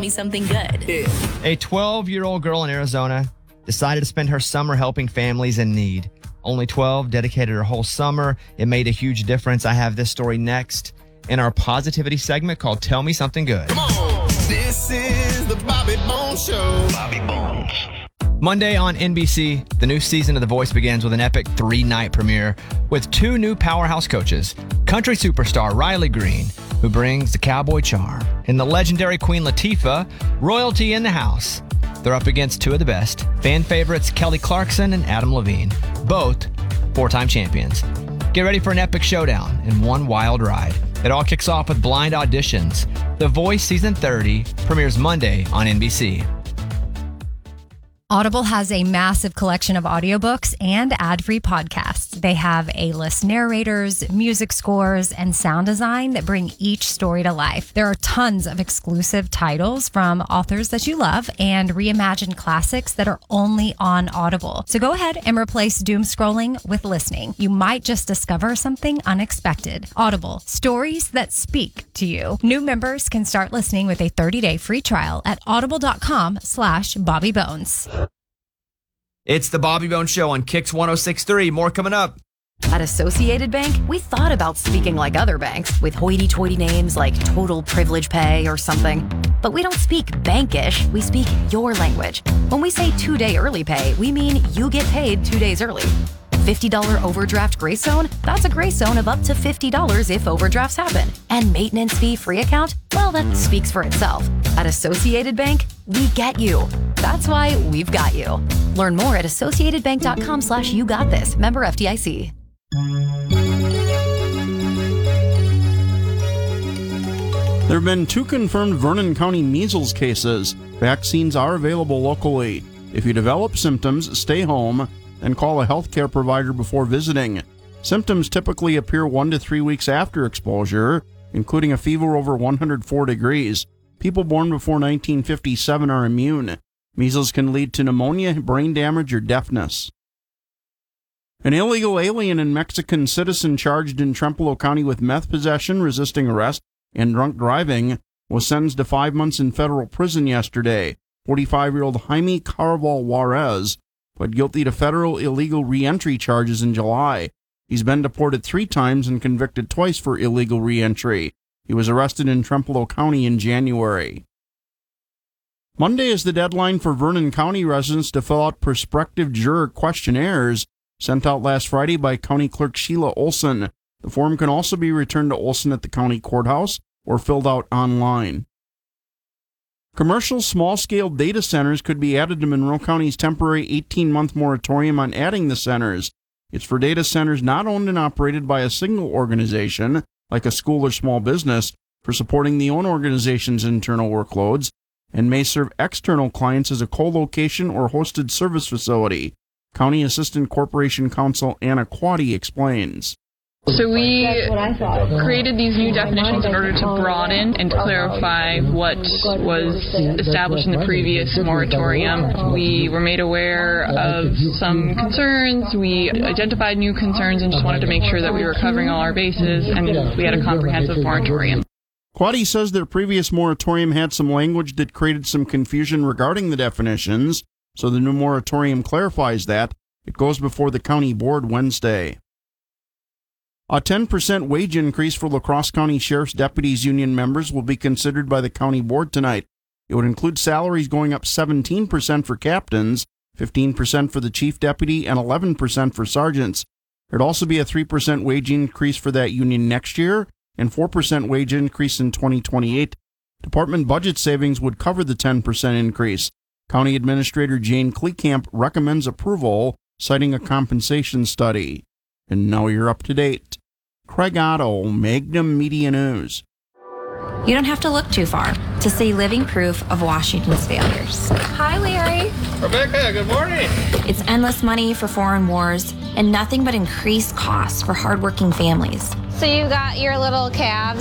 Me Something Good. A 12-year-old girl in Arizona decided to spend her summer helping families in need. Only 12, dedicated her whole summer. It made a huge difference. I have this story next in our positivity segment called Tell Me Something Good. Come on. This is the Bobby Bones Show. Bobby Bones. Monday on NBC, the new season of The Voice begins with an epic 3-night premiere with 2 new powerhouse coaches, country superstar Riley Green, who brings the cowboy charm, and the legendary Queen Latifah, royalty in the house. They're up against 2 of the best, fan favorites Kelly Clarkson and Adam Levine, both 4-time champions. Get ready for an epic showdown and one wild ride. It all kicks off with blind auditions. The Voice Season 30 premieres Monday on NBC. Audible has a massive collection of audiobooks and ad-free podcasts. They have A-list narrators, music scores, and sound design that bring each story to life. There are tons of exclusive titles from authors that you love and reimagined classics that are only on Audible. So go ahead and replace doom scrolling with listening. You might just discover something unexpected. Audible, stories that speak to you. New members can start listening with a 30-day free trial at audible.com/BobbyBones. It's the Bobby Bones Show on Kicks 106.3. More coming up. At Associated Bank, we thought about speaking like other banks with hoity-toity names like Total Privilege Pay or something. But we don't speak bankish, we speak your language. When we say 2-day early pay, we mean you get paid 2 days early. $50 overdraft grace zone? That's a grace zone of up to $50 if overdrafts happen. And maintenance fee free account? Well, that speaks for itself. At Associated Bank, we get you. That's why we've got you. Learn more at associatedbank.com/you got this. Member FDIC. There have been 2 confirmed Vernon County measles cases. Vaccines are available locally. If you develop symptoms, stay home and call a healthcare provider before visiting. Symptoms typically appear 1 to 3 weeks after exposure, including a fever over 104 degrees. People born before 1957 are immune. Measles can lead to pneumonia, brain damage, or deafness. An illegal alien and Mexican citizen charged in Trempealeau County with meth possession, resisting arrest, and drunk driving was sentenced to 5 months in federal prison yesterday. 45-year-old Jaime Carval Juarez pled guilty to federal illegal reentry charges in July. He's been deported 3 times and convicted twice for illegal reentry. He was arrested in Trempealeau County in January. Monday is the deadline for Vernon County residents to fill out prospective juror questionnaires sent out last Friday by County Clerk Sheila Olson. The form can also be returned to Olson at the county courthouse or filled out online. Commercial small-scale data centers could be added to Monroe County's temporary 18-month moratorium on adding the centers. It's for data centers not owned and operated by a single organization, like a school or small business, for supporting the own organization's internal workloads, and may serve external clients as a co-location or hosted service facility. County Assistant Corporation Counsel Anna Quaddy explains. So we created these new definitions in order to broaden and clarify what was established in the previous moratorium. We were made aware of some concerns. We identified new concerns and just wanted to make sure that we were covering all our bases and we had a comprehensive moratorium. Quaddy says their previous moratorium had some language that created some confusion regarding the definitions, so the new moratorium clarifies that. It goes before the county board Wednesday. A 10% wage increase for La Crosse County Sheriff's Deputies Union members will be considered by the county board tonight. It would include salaries going up 17% for captains, 15% for the chief deputy, and 11% for sergeants. There'd also be a 3% wage increase for that union next year and 4% wage increase in 2028. Department budget savings would cover the 10% increase. County Administrator Jane Kleekamp recommends approval, citing a compensation study. And now you're up to date. Craig Otto, Magnum Media News. You don't have to look too far to see living proof of Washington's failures. Hi, Larry. Rebecca, good morning. It's endless money for foreign wars and nothing but increased costs for hardworking families. So you got your little calves